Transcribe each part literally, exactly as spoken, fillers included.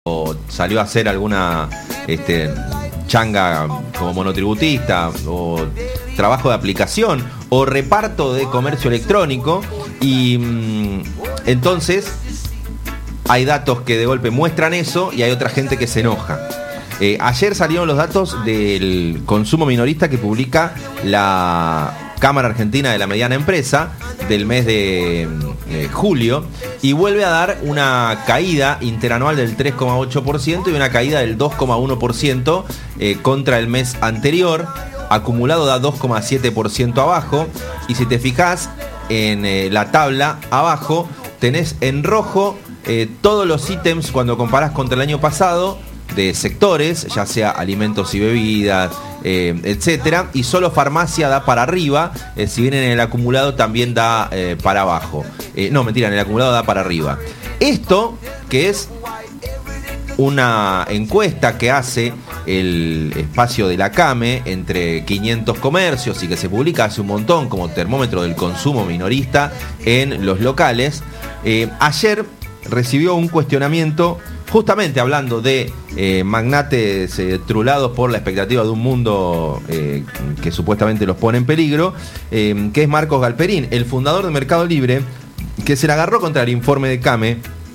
o salió a hacer alguna este, changa como monotributista o trabajo de aplicación o reparto de comercio electrónico y mmm, entonces hay datos que de golpe muestran eso y hay otra gente que se enoja. Eh, ayer salieron los datos del consumo minorista que publica la Cámara Argentina de la Mediana Empresa del mes de eh, julio y vuelve a dar una caída interanual del tres coma ocho por ciento y una caída del dos coma uno por ciento eh, contra el mes anterior. Acumulado da dos coma siete por ciento abajo y si te fijas en eh, la tabla abajo tenés en rojo eh, todos los ítems cuando comparás contra el año pasado de sectores, ya sea alimentos y bebidas, eh, etcétera, y solo farmacia da para arriba, eh, si bien en el acumulado también da eh, para abajo. Eh, no, mentira, en el acumulado da para arriba. Esto, que es una encuesta que hace el espacio de la CAME entre quinientos comercios y que se publica hace un montón como termómetro del consumo minorista en los locales, eh, ayer recibió un cuestionamiento justamente hablando de eh, magnates eh, trulados por la expectativa de un mundo eh, que supuestamente los pone en peligro, eh, que es Marcos Galperín, el fundador de Mercado Libre, que se la agarró contra el informe de CAME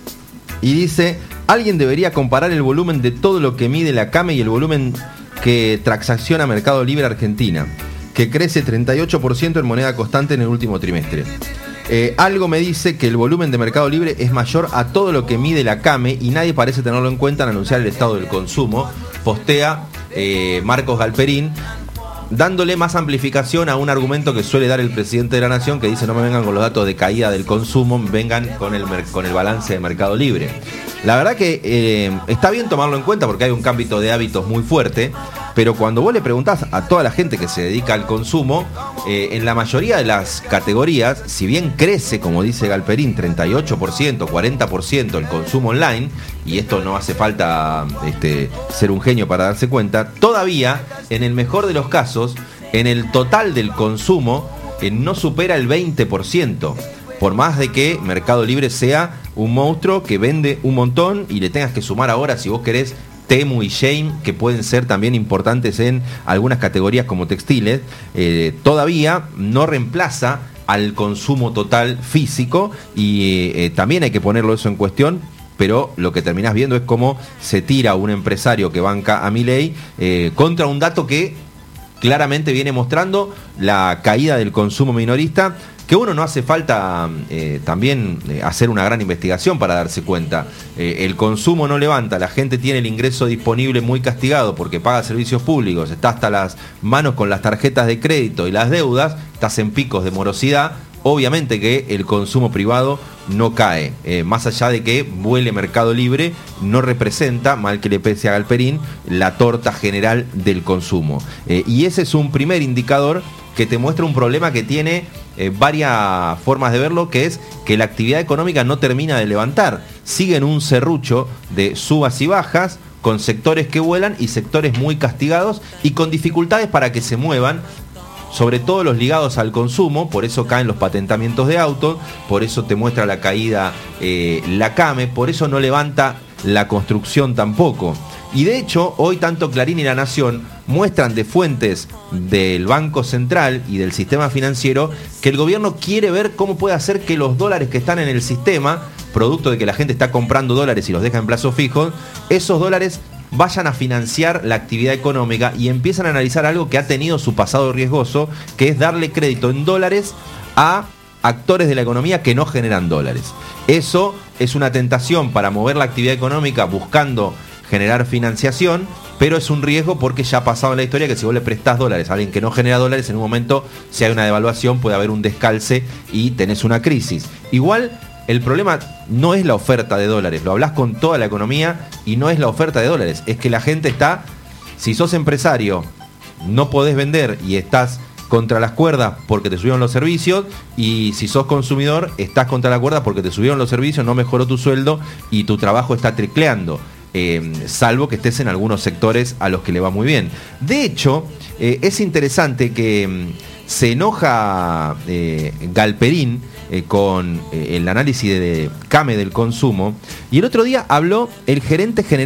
y dice: alguien debería comparar el volumen de todo lo que mide la CAME y el volumen que transacciona Mercado Libre Argentina, que crece treinta y ocho por ciento en moneda constante en el último trimestre. Eh, algo me dice que el volumen de Mercado Libre es mayor a todo lo que mide la CAME y nadie parece tenerlo en cuenta al anunciar el estado del consumo, postea eh, Marcos Galperín, dándole más amplificación a un argumento que suele dar el presidente de la Nación, que dice: no me vengan con los datos de caída del consumo, vengan con el, con el balance de Mercado Libre. La verdad que eh, está bien tomarlo en cuenta porque hay un cambio de hábitos muy fuerte, pero cuando vos le preguntás a toda la gente que se dedica al consumo, eh, en la mayoría de las categorías, si bien crece, como dice Galperín, treinta y ocho por ciento, cuarenta por ciento el consumo online, y esto no hace falta este, ser un genio para darse cuenta, todavía, en el mejor de los casos, en el total del consumo, eh, no supera el veinte por ciento. Por más de que Mercado Libre sea un monstruo que vende un montón y le tengas que sumar ahora, si vos querés, Temu y Shein, que pueden ser también importantes en algunas categorías como textiles, eh, todavía no reemplaza al consumo total físico y eh, también hay que ponerlo eso en cuestión. Pero lo que terminás viendo es cómo se tira un empresario que banca a Milei eh, contra un dato que claramente viene mostrando la caída del consumo minorista, que uno no hace falta eh, también eh, hacer una gran investigación para darse cuenta. Eh, el consumo no levanta, la gente tiene el ingreso disponible muy castigado porque paga servicios públicos, está hasta las manos con las tarjetas de crédito y las deudas, estás en picos de morosidad. Obviamente que el consumo privado no cae, eh, más allá de que vuele Mercado Libre, no representa, mal que le pese a Galperín, la torta general del consumo. Eh, y ese es un primer indicador que te muestra un problema que tiene eh, varias formas de verlo, que es que la actividad económica no termina de levantar. Sigue en un serrucho de subas y bajas, con sectores que vuelan y sectores muy castigados y con dificultades para que se muevan, sobre todo los ligados al consumo. Por eso caen los patentamientos de autos, por eso te muestra la caída eh, la CAME, por eso no levanta la construcción tampoco. Y de hecho, hoy tanto Clarín y La Nación muestran de fuentes del Banco Central y del sistema financiero que el gobierno quiere ver cómo puede hacer que los dólares que están en el sistema, producto de que la gente está comprando dólares y los deja en plazos fijos, esos dólares vayan a financiar la actividad económica y empiezan a analizar algo que ha tenido su pasado riesgoso, que es darle crédito en dólares a actores de la economía que no generan dólares. Eso es una tentación para mover la actividad económica buscando generar financiación, pero es un riesgo porque ya ha pasado en la historia que si vos le prestás dólares a alguien que no genera dólares, en un momento, si hay una devaluación, puede haber un descalce y tenés una crisis. Igual, el problema no es la oferta de dólares, lo hablás con toda la economía y no es la oferta de dólares, es que la gente está, si sos empresario, no podés vender y estás contra las cuerdas porque te subieron los servicios, y si sos consumidor, estás contra la cuerda porque te subieron los servicios, no mejoró tu sueldo y tu trabajo está tricleando. Eh, salvo que estés en algunos sectores a los que le va muy bien. De hecho, eh, es interesante que mm, se enoja eh, Galperín eh, con eh, el análisis de, de CAME del consumo. Y el otro día habló el gerente general